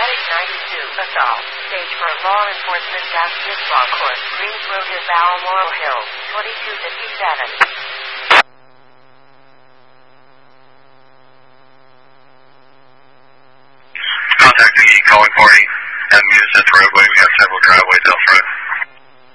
Medic 92, assault. Stage for a law enforcement basketball court. Greens Road in Balmoral Hills, 2257. Contact the calling party at Municipal Roadway. We have several driveways out front.